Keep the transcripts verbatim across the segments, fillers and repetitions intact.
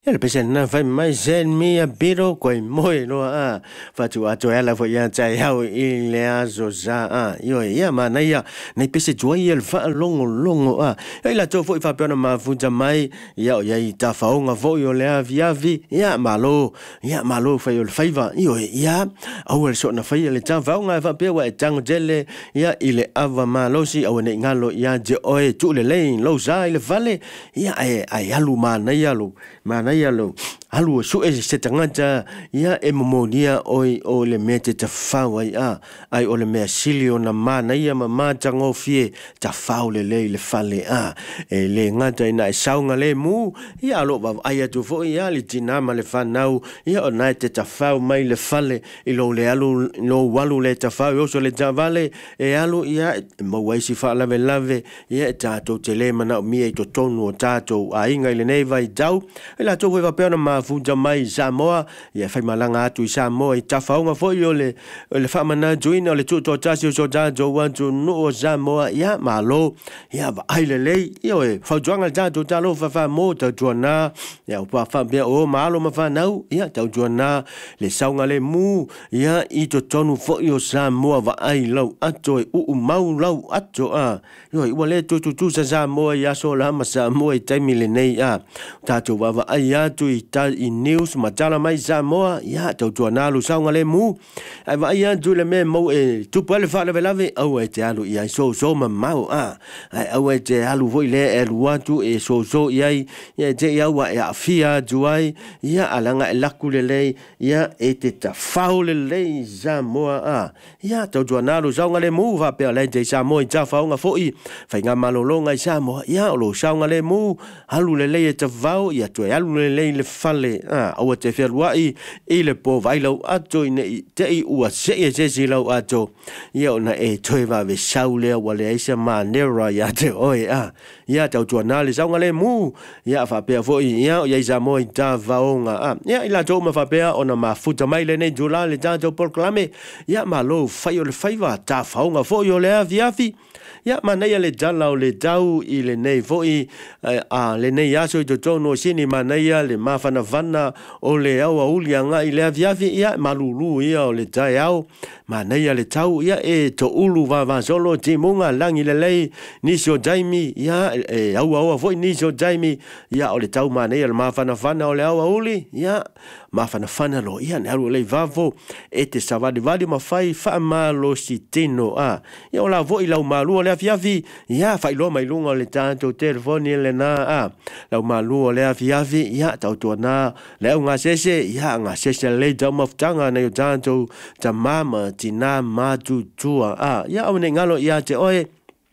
Ya le pesen na fai mai sen mi a biro koi moi no a fa tu a to ela fo ya chai hau i le a zo za a yo ya ma na ya nei pese joy el fa longo longo a ya la to fo fa pe na ma fu ja mai ya ya i ta fa nga fo yo le a via vi ya malo ya malo fa yo fa va yo ya au el so na fa le ta fa nga fa pe wa tang jele ya ile ava malo si au ne ngalo ya je oi tu le le lo za ile vale ya ai ai alu ma na ya lu ma na ya lo alu so e se tangata ya e momonia oi o le mete te fa wa ya ai o le me silio na ma na ya ma tango fie ta fa le le le fale a e le ngata ina saunga le mu ya lo ba ai tu fo ya le tina ma le fa nau ya o na te ta fa mai le fale i lo le alu no walu le ta fa yo so le ta vale e alu ya mo wai si fa la lave ya ta to te le mana mi e to tonu o ta to ai ngai le nei vai tau la to va pe na ma fu jamai Samoa ya fai malanga tu Samoa i tafaunga fo yo le le fa mana joina le tu to tasio so da jo wan tu no Samoa ya malo ya va ai le le yo e fa joanga da to ta lo fa fa mo ta jona ya pa fa be o malo ma fa nau ya ta jona le saunga le mu ya i to tonu fo yo Samoa va ai lo ato u u mau lo ato a yo i wale tu tu tu Samoa ya so la ma Samoa i taimi le nei a ta to va va ai atu i ta i news ma tala mai Samoa ya tau tua nalu saunga le mu ai va ai atu le me mo e tu pale fa le velave au e te alu i ai so so ma mau a ai au e te alu voi le e luatu e so so i ai ya te ia wa e afia juai ya alanga e laku le le ya e te ta fau le le Samoa a ya tau tua nalu saunga le mu va pe le te Samoa i ta faunga foi fai ngā malolonga i Samoa ya o lo saunga le mu halu le le e te vau ya tu e alu le le le fale ah o te ferwai i le po vai lo ato i te i ua se e se si lo ato ia ona e toi va ve saule wa le isa manera ya te oi ah ia tau tua nale saunga le mu ia fa pe fo ia ia isa mo i ta vaonga ah ia ila to ma fa pe ona ma futa mai le ne jula le ta to proclame ia ma lo fai o le fai va ta vaonga fo yo le aviafi ya mana ya le jala o le tau i le nei foi a le nei aso i to tono sini mana ya le mafana vana o le au a uli anga i le aviavi ia malulu ia o le tai au mana ya le tau ia e to ulu va va solo timunga langi le lei nisio jaimi ia e au au foi nisio jaimi ia o le tau mana ya le mafana vana o le au a uli ia mafana vana lo ia ne alu le vavo e te savadi vadi mafai fa malo si tino a ia o la vo i lau malu le afiafi ia fai lo mai lunga le tanto telefoni le na a lau malu le afiafi ia tau to na le nga sese ia nga sese le dam of tanga na yo tanto tamama tina matu tua a ia o ne ngalo ia te oe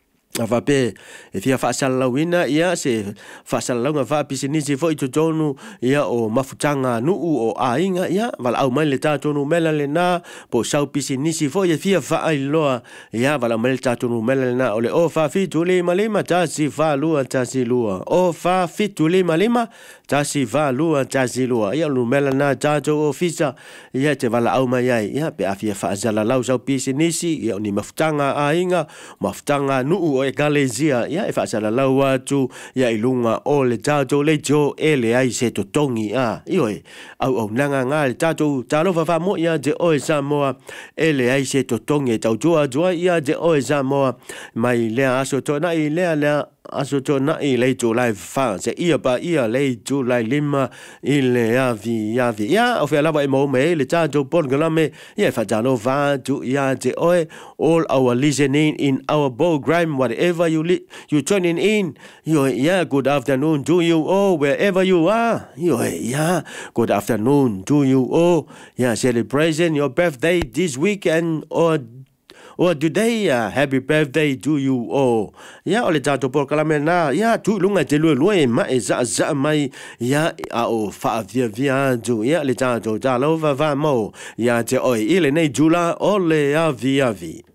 ava pe e fia fa salawina ia se fa salawanga fa pisinisi fo i tonu ia o mafutanga nu o ainga ia val au mai le tonu mela le na po sau pisinisi fo ia fia fa ai loa ia val au mai le tonu mela le na o le o fa fitu le malima ta si fa lua ta si lua o fa fitu le malima ta si fa lua ta si lua ia lu mela na tato ofisa ia te val au mai ai ia pe afia fa zala lau sau pisinisi ia ni mafutanga ainga mafutanga nu e galezia ia e fasala lau atu ia ilunga o le tato le jo e le ai se totongi a ioi au au nanga ngā le tato talofa fa mo ia de oe Samoa e le ai se totongi tau joa joa ia de oe Samoa mai lea aso tona i lea lea aso tona i le tu lai fa se ia pa ia le tu lai lima i le avi avi ia o fe lava e mo me le tato pon galame ia fa tano va tu ia de oe all our listening in our program whatever you li you tuning in yo yeah good afternoon to you all wherever you are yo yeah good afternoon to you all yeah celebrating your birthday this weekend or or today uh, happy birthday to you all ya ole tato por kalamena ya tu lunga te lu lu ma e za za mai ya a o fa via via tu ya le tato ta lo va va mo ya te oi ile nei jula ole ya via vi